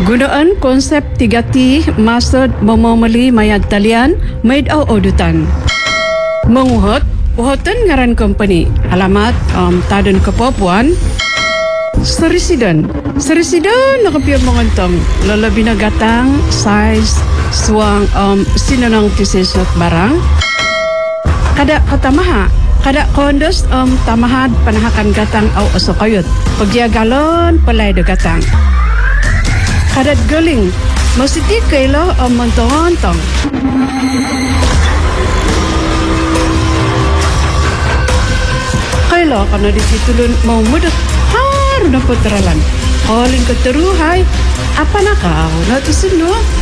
Gunaan konsep 3T maksud memomeli mayat talian maid au audutan. Menguhut uhutan ngaran company. Alamat Tadun Kepapuan. Serisiden nakapiyang mengontong lalabi na gatang size suang sinanang tisesot barang. Kada katamaha kada kondos tamahad panahakan gatang au asokayot. Pagyagalon palay do gatang. Kadat galing masiti kailo montong-montong. Kailo kana dititulun mau mudat haru na puteralan. Calling ko teruhay apa na kau na tusuno?